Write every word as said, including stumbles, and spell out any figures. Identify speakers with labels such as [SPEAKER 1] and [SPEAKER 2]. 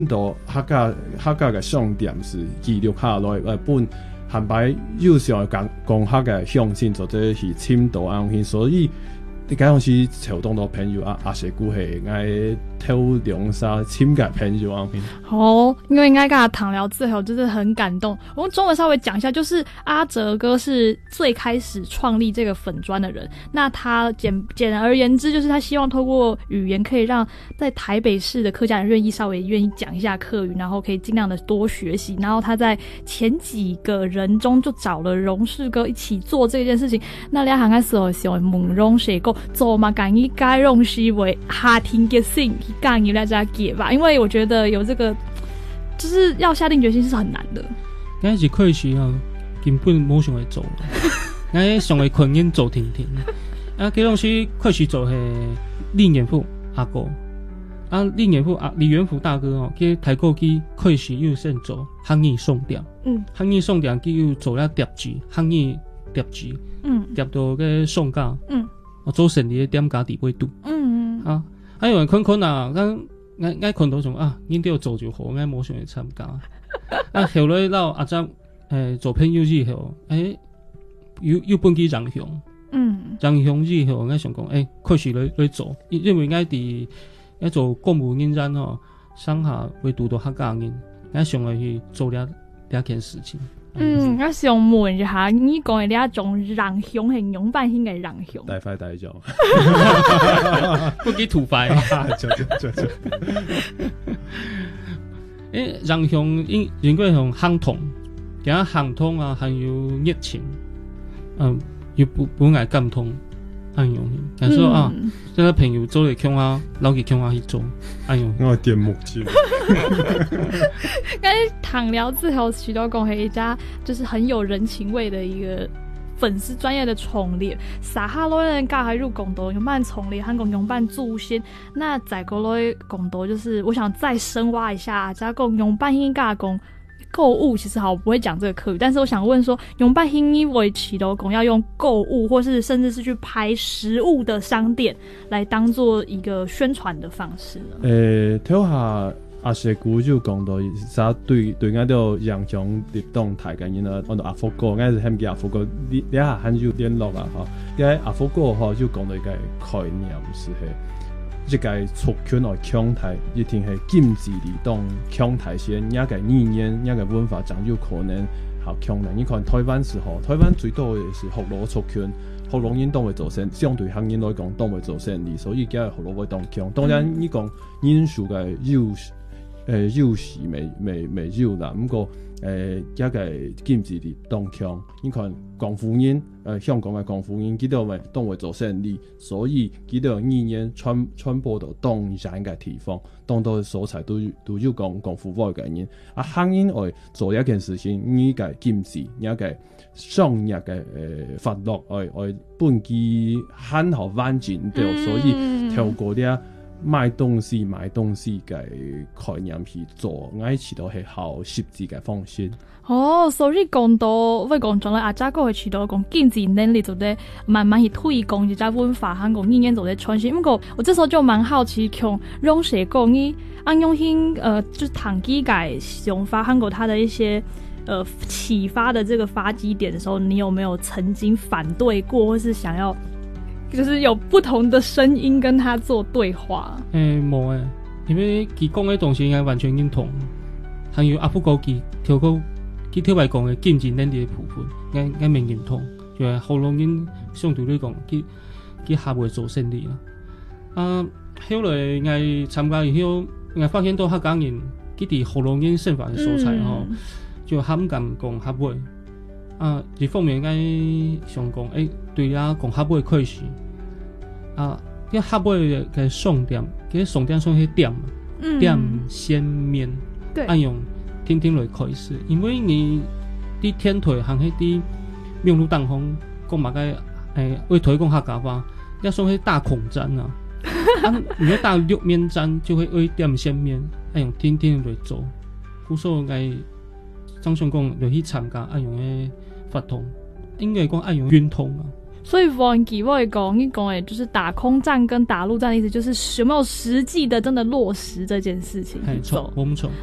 [SPEAKER 1] 都客家客家嘅重点是记录下来，誒本汉白有上講講客嘅鄉親，或者是深度安鄉，所以你講是潮東到朋友啊，阿些股係愛偷兩沙深嘅朋友安鄉。
[SPEAKER 2] 哦，因为应该跟他躺聊之后就是很感动。我用中文稍微讲一下，就是阿哲哥是最开始创立这个粉专的人。那他简简而言之，就是他希望透过语言可以让在台北市的客家人愿意稍微愿意讲一下客语，然后可以尽量的多学习。然后他在前几个人中就找了荣氏哥一起做这件事情。那两行开始的时候，问荣氏哥做嘛，敢一该荣氏为哈听嘅性，敢一来家给吧，因为我觉得有这个。就是要下定决心是很难的。
[SPEAKER 3] 那是可惜啊，根本冇想会做。那上会困因做停停。啊，嗰陣時可惜做係李元福阿哥。啊，李元福啊，李元福大哥哦，佢台過去可惜又先做漢語送點。嗯。漢語送點佢又做了疊字，漢語疊字。嗯。疊到個送架。嗯。我做成啲點架地位度。嗯嗯。啊，啊有人困困啊，咁。我我看到從啊，應該做就好，我冇想去參加。啊，後來到阿張誒做朋友之後，誒又又搬去人鄉，嗯，人鄉之後，我想講誒，開始來來做，因為我哋一做公務員人哦，上下會讀到客家人，我想去做了兩件事情。
[SPEAKER 2] 嗯，我想問一下，你講嘅呢一種人鄉係用辦興嘅人鄉？
[SPEAKER 1] 大快大咗，
[SPEAKER 3] 不幾土快。
[SPEAKER 1] 就就就就。
[SPEAKER 3] 誒，人鄉應應該係行通，而家行通啊，還有熱情，嗯，要不不愛感通，安用。但係啊，即係朋友做嚟傾下，攞去傾下去做，安用。
[SPEAKER 1] 我點目鏡。
[SPEAKER 2] 但是躺聊之後，許多公係一家就是很有人情味的一個粉絲專業的重列，撒哈羅人加還入廣東用辦重列，韓國用辦祖先。那在國內廣東就是我想再深挖一下，加共用辦興加工購物，其實好我不會講這個客語，但是我想問說，用辦興因為起頭公要用購物，或是甚至是去拍食物的商店，來當做一個宣傳的方式呢？
[SPEAKER 1] 誒，睇下。阿些古就講到，啥對對我都影響立動台嘅人啊，我到阿福哥，我係喊叫阿福哥，你你下很有聯絡啊，哈，因為阿福哥哈就講到一個概念是係，一個族群來強台，一定係禁止立動強台先，一個意念，一個文化講究可能好強人。你看台灣時候，台灣最多嘅是學羅族群。學龍人當會做生，相對行人來講當會做生意，所以今日學羅會當強。當然你講人數嘅優誒優勢未未未有啦，不過誒一個經濟力當強。你看廣府人誒、呃、香港嘅廣府人，佢哋會當會做生意，所以佢哋意念傳傳播到當人嘅地方，當到所在都都要講廣府話嘅人。啊，行人會做一件事情，呢個經濟，呢個商業嘅誒法律，我我本機很好完整掉，所以透過啲賣東西買東西嘅概念去做，我起到係好實際嘅方式。
[SPEAKER 2] 哦，所以講到喂講咗咧，阿家哥係起到講經濟能力做得慢慢去推廣一家文化，香港語言做得創新。不過我這時候就蠻好奇，從用誰講你按用心呃，就是唐基改想法，韓國它的一些。呃，啟發的這個發基點的時候，你有沒有曾經反對過，或是想要，就是有不同的聲音跟他做對話？誒、
[SPEAKER 3] 欸，冇誒，因為佢講嘅東西應該完全認同，還有阿福哥佢跳過佢跳嚟講嘅經濟能力嘅部分，我我明認同，就係好容易相對嚟講，佢佢下會做生意啦。啊，後來我參加以後，我發現到客家人佢哋好容易生活嘅素材吼。嗯就喊咁講客話，啊，一方面我想講，誒，對啊，講客話可惜，啊，啲客話嘅重點，佢重點上係點，點鮮面，按用天天來開始，因為你啲天台行喺啲廟路當空，講埋個誒，為推廣客家話，要上去大孔棧啊，啊，如果大六面棧就會為點鮮面，按用天天來做，故所以張相公就去參加按用嘅法通，應該講按用運通啊。
[SPEAKER 2] 所以王吉我讲，你讲诶，就是打空战跟打陆战的意思，就是有没有实际的真的落实这件事情？
[SPEAKER 3] 哎，错，我们错。